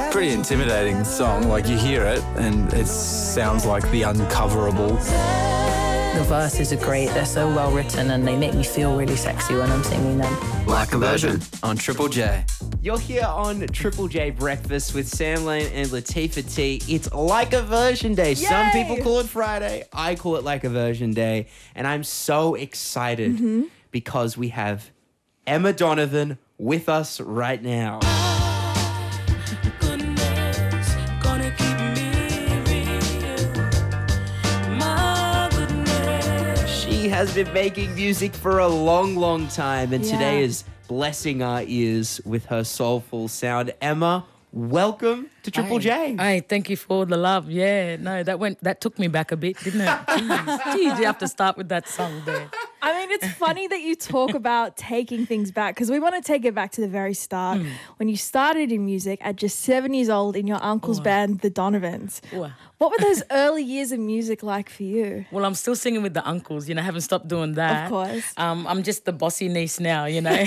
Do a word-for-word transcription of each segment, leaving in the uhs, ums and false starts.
Pretty intimidating song. Like, you hear it and it sounds like the uncoverable. The verses are great. They're so well written and they make me feel really sexy when I'm singing them. Like a Virgin on Triple J. You're here on Triple J Breakfast with Sam Lane and Latifah T. It's Like a Version Day. Yay! Some people call it Friday. I call it Like a Version Day. And I'm so excited mm-hmm. because we have Emma Donovan with us right now. She has been making music for a long, long time, and yeah. today is blessing our ears with her soulful sound. Emma, welcome to Triple Hey. J. Hey, thank you for the love. Yeah, no, that went that took me back a bit, didn't it? Jeez, Jeez, you have to start with that song there. I mean, it's funny that you talk about taking things back because we want to take it back to the very start. Mm. When you started in music at just seven years old in your uncle's Ooh. band, the Donovans. Ooh. What were those early years of music like for you? Well, I'm still singing with the uncles, you know, I haven't stopped doing that. Of course. Um, I'm just the bossy niece now, you know.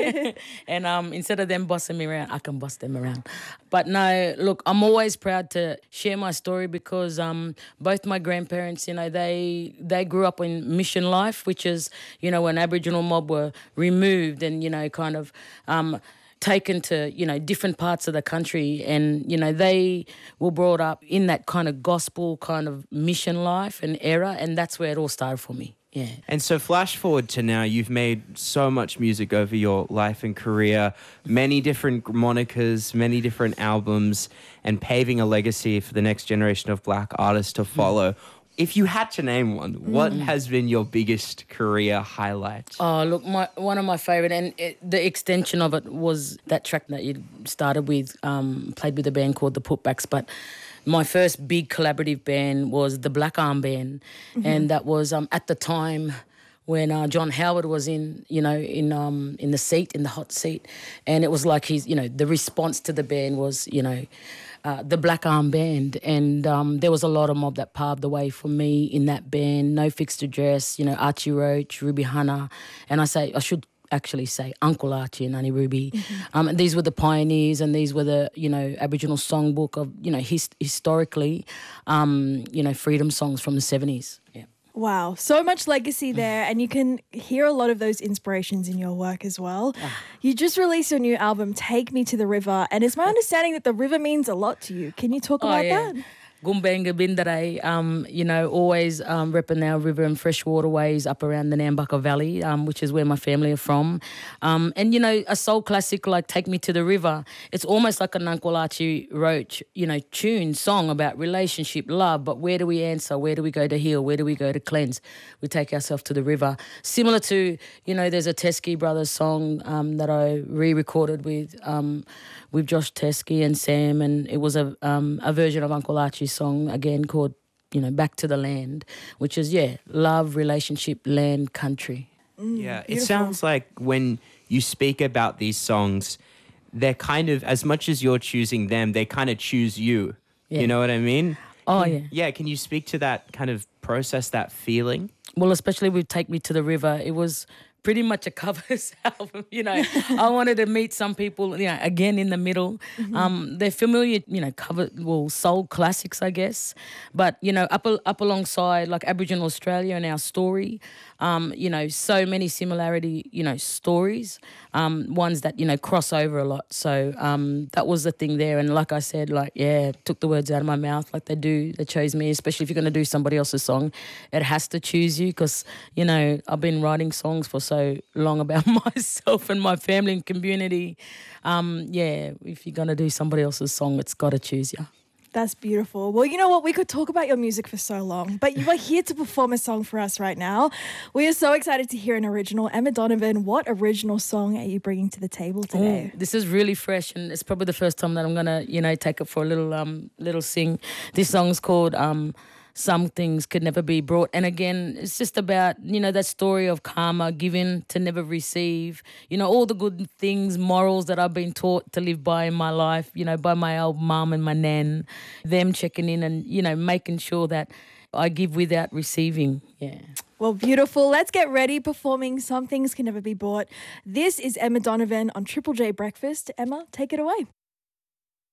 And um, instead of them bossing me around, I can boss them around. But no, look, I'm always proud to share my story because um, both my grandparents, you know, they they grew up in mission life, which is, you know, when Aboriginal mob were removed and, you know, kind of um, taken to, you know, different parts of the country. And, you know, they were brought up in that kind of gospel kind of mission life and era. And that's where it all started for me. Yeah. And so flash forward to now, you've made so much music over your life and career, many different monikers, many different albums, and paving a legacy for the next generation of black artists to follow. Mm. If you had to name one, what mm. has been your biggest career highlight? Oh, look, my one of my favourite, and it, the extension of it was that track that you started with, um, played with a band called The Putbacks, but my first big collaborative band was the Black Arm Band, mm-hmm. and that was um, at the time when uh, John Howard was in, you know, in um, in the seat, in the hot seat, and it was like his, you know, the response to the band was, you know, uh, the Black Arm Band, and um, there was a lot of mob that paved the way for me in that band. No Fixed Address, you know, Archie Roach, Ruby Hunter, and I say I should. actually say Uncle Archie and Auntie Ruby. Mm-hmm. Um, and these were the pioneers and these were the, you know, Aboriginal songbook of, you know, his, historically, um, you know, freedom songs from the seventies. Yeah. Wow, so much legacy there, and you can hear a lot of those inspirations in your work as well. Ah. You just released your new album, Take Me to the River, and it's my understanding that the river means a lot to you. Can you talk oh, about yeah. that? Gumbenga Bindare, um, you know, always um, repping our river and fresh waterways up around the Nambucca Valley, um, which is where my family are from. Um, and, you know, a soul classic like Take Me to the River, it's almost like an Uncle Archie Roach, you know, tune, song about relationship, love, but where do we answer? Where do we go to heal? Where do we go to cleanse? We take ourselves to the river. Similar to, you know, there's a Teskey Brothers song um, that I re-recorded with um, with Josh Teskey and Sam, and it was a um, a version of Uncle Archie's song again called, you know, Back to the Land, which is, yeah, love, relationship, land, country. Mm, yeah, beautiful. It sounds like when you speak about these songs, they're kind of, as much as you're choosing them, they kind of choose you. Yeah. You know what I mean? Oh, can, yeah. Yeah, can you speak to that kind of process, that feeling? Well, especially with Take Me to the River, it was pretty much a covers album, you know. I wanted to meet some people, you know, again in the middle. Mm-hmm. Um, they're familiar, you know, cover well, soul classics, I guess. But, you know, up up alongside like Aboriginal Australia and our story, um, you know, so many similarity, you know, stories, um, ones that, you know, cross over a lot. So um, that was the thing there. And like I said, like, yeah, took the words out of my mouth like they do. They chose me, especially if you're going to do somebody else's song. It has to choose you because, you know, I've been writing songs for so long about myself and my family and community. Um, yeah, if you're going to do somebody else's song, it's got to choose you. That's beautiful. Well, you know what? We could talk about your music for so long, but you are here to perform a song for us right now. We are so excited to hear an original. Emma Donovan, what original song are you bringing to the table today? Oh, this is really fresh, and it's probably the first time that I'm going to, you know, take it for a little um, little sing. This song's called um, Some Things Could Never Be Brought. And again, it's just about, you know, that story of karma, giving to never receive, you know, all the good things, morals that I've been taught to live by in my life, you know, by my old mum and my nan, them checking in and, you know, making sure that I give without receiving. Yeah. Well, beautiful. Let's get ready. Performing Some Things Can Never Be Bought. This is Emma Donovan on Triple J Breakfast. Emma, take it away.